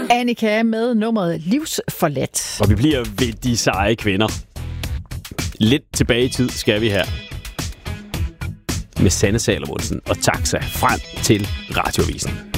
Annika med nummeret Livsforladt. Og vi bliver ved de seje kvinder. Lidt tilbage i tid skal vi her. Med Sanne Salomonsen og Taxa frem til Radioavisen.